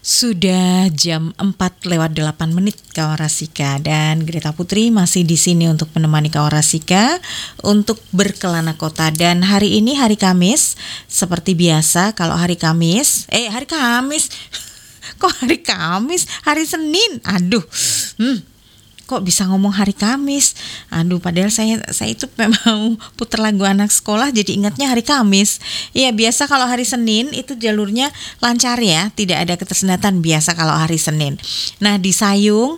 Sudah jam 4:08 kawan Rasika, dan Greta Putri masih di sini untuk menemani kawan Rasika untuk berkelana kota. Dan hari ini hari Kamis, seperti biasa kalau hari Kamis, kok hari Kamis, hari Senin, kok bisa ngomong hari Kamis? Padahal saya itu memang putar lagu anak sekolah, jadi ingatnya hari Kamis. Iya, biasa kalau hari Senin itu jalurnya lancar ya, tidak ada ketersendatan biasa kalau hari Senin. Nah, di Sayung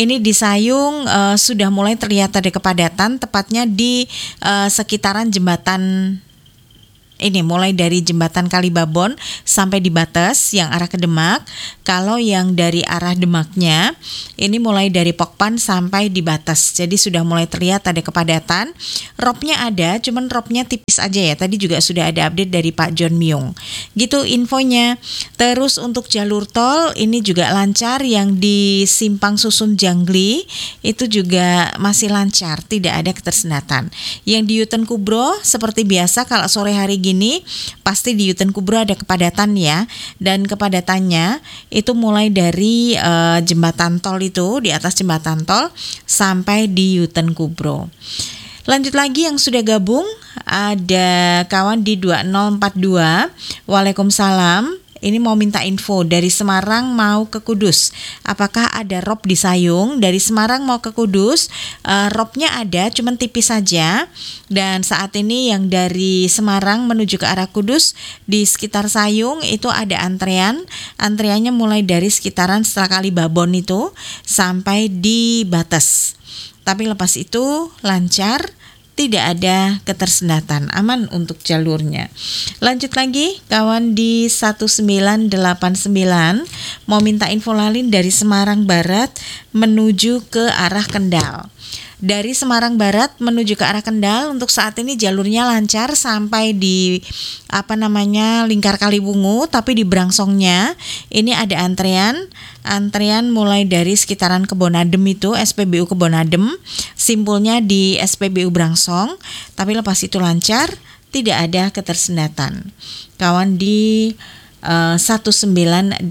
sudah mulai terlihat ada kepadatan, tepatnya di sekitaran jembatan ini, mulai dari jembatan Kalibabon sampai di Bates yang arah ke Demak. Kalau yang dari arah Demaknya ini mulai dari Pokpan sampai di Bates. Jadi sudah mulai terlihat ada kepadatan. Ropnya ada, cuman ropnya tipis aja ya. Tadi juga sudah ada update dari Pak John Myung. Gitu infonya. Terus untuk jalur tol ini juga lancar, yang di Simpang Susun Jangli itu juga masih lancar, tidak ada ketersendatan. Yang di Yuten Kubro seperti biasa kalau sore hari gini pasti di Yuten Kubro ada kepadatan ya, dan kepadatannya itu mulai dari jembatan tol, itu di atas jembatan tol sampai di Yuten Kubro. Lanjut lagi yang sudah gabung, ada kawan di 2042. Waalaikumsalam. Ini mau minta info dari Semarang mau ke Kudus. Apakah ada rob di Sayung? Dari Semarang mau ke Kudus, robnya ada, cuman tipis saja. Dan saat ini yang dari Semarang menuju ke arah Kudus di sekitar Sayung itu ada antrean. Antreannya mulai dari sekitaran setelah Kalibabon itu sampai di Bates. Tapi lepas itu lancar, tidak ada ketersendatan, aman untuk jalurnya. Lanjut lagi, kawan di 1989 mau minta info lalin dari Semarang Barat menuju ke arah Kendal. Dari Semarang Barat menuju ke arah Kendal untuk saat ini jalurnya lancar sampai di Lingkar Kaliwungu, tapi di Brangsongnya ini ada antrean mulai dari sekitaran Kebonadem itu, SPBU Kebonadem, simpulnya di SPBU Brangsong, tapi lepas itu lancar, tidak ada ketersendatan. Kawan di 1989.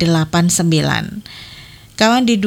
Kawan di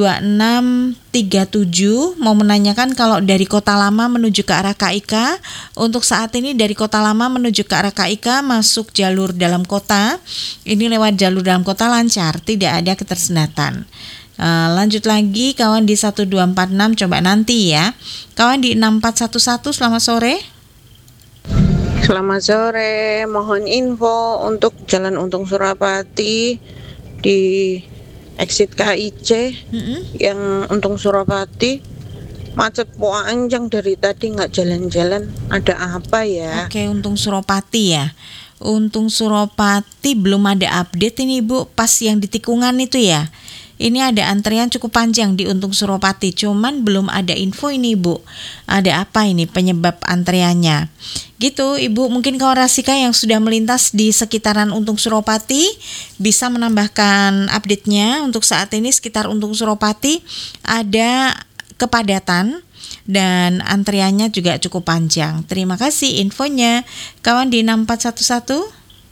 2637 mau menanyakan kalau dari Kota Lama menuju ke arah KIK. Untuk saat ini dari Kota Lama menuju ke arah KIK masuk jalur dalam kota. Ini lewat jalur dalam kota lancar, tidak ada ketersendatan. Lanjut lagi kawan di 1246, coba nanti ya. Kawan di 6411, selamat sore. Selamat sore, mohon info untuk Jalan Untung Surapati di exit KIC yang Untung Surapati macet panjang dari tadi, nggak jalan-jalan, ada apa ya? Oke, Untung Suropati ya. Untung Suropati belum ada update ini Bu, pas yang di tikungan itu ya. Ini ada antrian cukup panjang di Untung Suropati, cuman belum ada info ini Bu. Ada apa ini penyebab antriannya? Gitu Ibu, mungkin kawan Rasika yang sudah melintas di sekitaran Untung Suropati bisa menambahkan update-nya. Untuk saat ini sekitar Untung Suropati ada kepadatan dan antriannya juga cukup panjang. Terima kasih infonya. Kawan di 6411.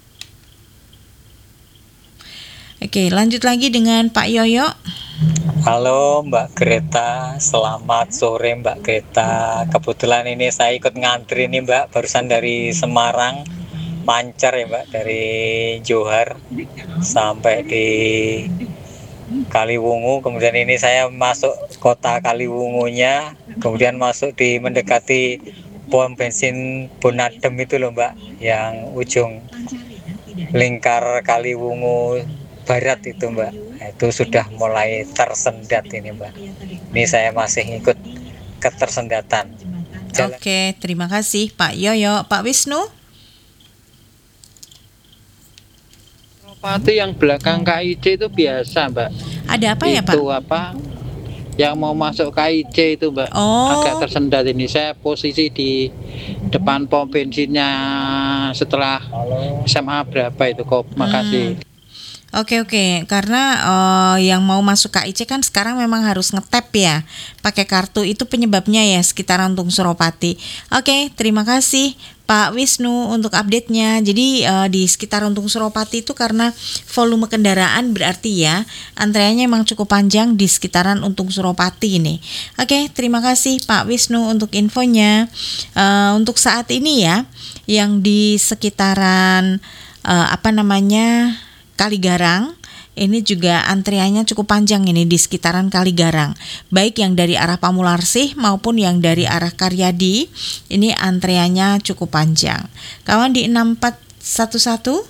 Oke, lanjut lagi dengan Pak Yoyo. Halo Mbak Greta, selamat sore Mbak Greta. Kebetulan ini saya ikut ngantri nih Mbak, barusan dari Semarang, lancar ya Mbak, dari Johar sampai di Kaliwungu. Kemudian ini saya masuk kota Kaliwungunya, kemudian masuk di mendekati pom bensin Bonadem itu loh Mbak, yang ujung Lingkar Kaliwungu Barat itu Mbak. Itu sudah mulai tersendat ini Mbak. Ini saya masih ikut ketersendatan. Oke, terima kasih Pak Yoyo. Pak Wisnu? Suropati yang belakang KIC itu biasa Mbak. Ada apa ya Pak? Itu apa? Yang mau masuk KIC itu Mbak. Agak tersendat ini. Saya posisi di depan pom bensinnya setelah SMA berapa itu kok. Makasih. Oke, karena yang mau masuk KIC kan sekarang memang harus ngetap ya, pakai kartu, itu penyebabnya ya sekitaran Untung Suropati. Oke, terima kasih Pak Wisnu untuk update-nya. Jadi di sekitar Untung Suropati itu karena volume kendaraan berarti ya antreannya memang cukup panjang di sekitaran Untung Suropati ini. Oke, terima kasih Pak Wisnu untuk infonya. Untuk saat ini ya, yang di sekitaran Kaligarang ini juga antriannya cukup panjang ini di sekitaran Kaligarang, baik yang dari arah Pamularsih maupun yang dari arah Karyadi, ini antriannya cukup panjang. Kawan di 6411.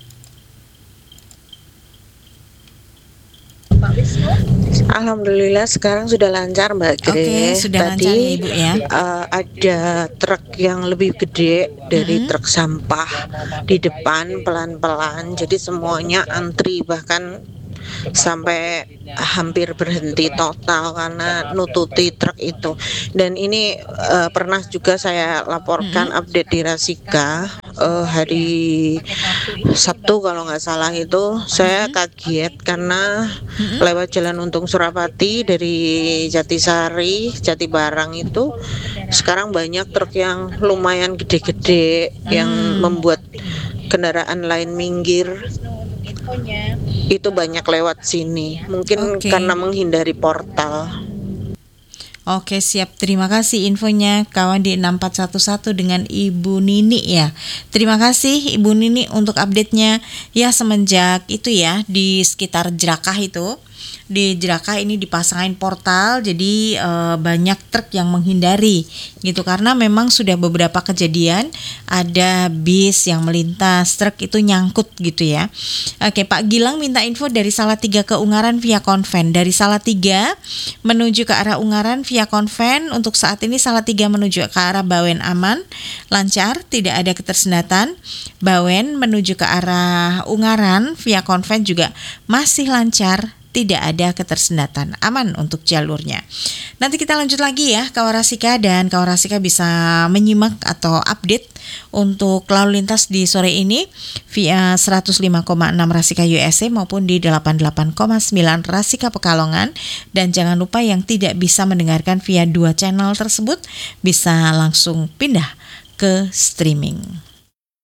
Alhamdulillah sekarang sudah lancar Mbak Grace. Oke, sudah lancar ya Ibu ya. Ada truk yang lebih gede dari truk sampah di depan pelan-pelan, jadi semuanya antri, bahkan sampai hampir berhenti total karena nututi truk itu. Dan ini pernah juga saya laporkan update di Rasika hari Sabtu kalau nggak salah itu. Saya kaget karena lewat Jalan Untung Suropati dari Jatisari, Jatibarang itu sekarang banyak truk yang lumayan gede-gede yang membuat kendaraan lain minggir. Itu banyak lewat sini, mungkin karena menghindari portal. Oke, siap. Terima kasih infonya kawan di 6411 dengan Ibu Nini ya. Terima kasih Ibu Nini untuk update-nya. Ya, semenjak itu ya di sekitar Jerakah itu, di Jerakah ini dipasangin portal, jadi banyak truk yang menghindari gitu, karena memang sudah beberapa kejadian ada bis yang melintas, truk itu nyangkut gitu ya. Oke, Pak Gilang minta info dari Salatiga ke Ungaran via Konven. Dari Salatiga menuju ke arah Ungaran via Konven, untuk saat ini Salatiga menuju ke arah Bawen aman, lancar, tidak ada ketersendatan. Bawen menuju ke arah Ungaran via Konven juga masih lancar, tidak ada ketersendatan, aman untuk jalurnya. Nanti kita lanjut lagi ya Kawan Rasika, dan Kawan Rasika bisa menyimak atau update untuk lalu lintas di sore ini via 105,6 Rasika USA maupun di 88,9 Rasika Pekalongan. Dan jangan lupa yang tidak bisa mendengarkan via dua channel tersebut bisa langsung pindah ke streaming.